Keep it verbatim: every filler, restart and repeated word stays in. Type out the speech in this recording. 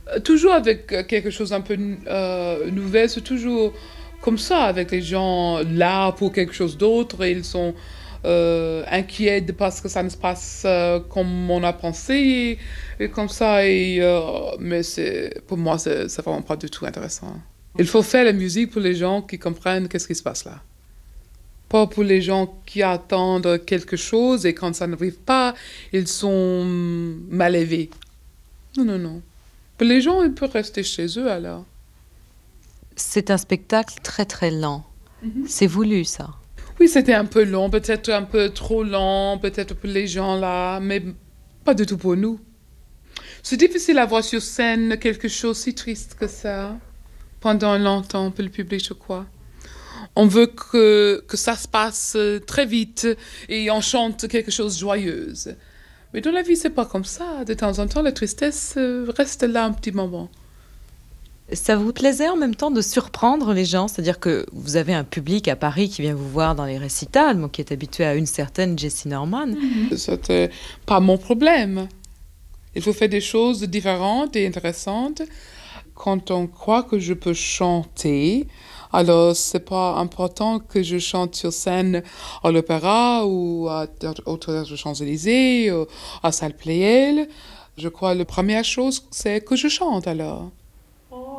Euh, Toujours avec euh, quelque chose un peu euh, nouvel, c'est toujours comme ça avec les gens là pour quelque chose d'autre et ils sont euh, inquiets de parce que ça ne se passe euh, comme on a pensé et, et comme ça. Et, euh, mais c'est, pour moi, c'est, c'est vraiment pas du tout intéressant. Il faut faire la musique pour les gens qui comprennent qu'est-ce qui se passe là. Pas pour les gens qui attendent quelque chose et quand ça n'arrive pas, ils sont mal élevés. Non, non, non. Pour les gens, ils peuvent rester chez eux alors. C'est un spectacle très très lent. Mhm. C'est voulu ça. Oui, c'était un peu long, peut-être un peu trop lent, peut-être pour les gens là, mais pas du tout pour nous. C'est difficile à voir sur scène quelque chose si triste que ça pendant longtemps pour le public, je crois. On veut que, que ça se passe euh, très vite et on chante quelque chose de joyeux. Mais dans la vie, c'est pas comme ça. De temps en temps, la tristesse euh, reste là un petit moment. Ça vous plaisait en même temps de surprendre les gens? C'est-à-dire que vous avez un public à Paris qui vient vous voir dans les récitals, donc qui est habitué à une certaine Jessie Norman. Mhm. C'était pas mon problème. Il faut faire des choses différentes et intéressantes. Quand on croit que je peux chanter, alors c'est pas important que je chante sur scène à l'opéra ou à, au Théâtre des Champs-Élysées ou à Salle Pleyel. Je crois que la première chose, c'est que je chante alors.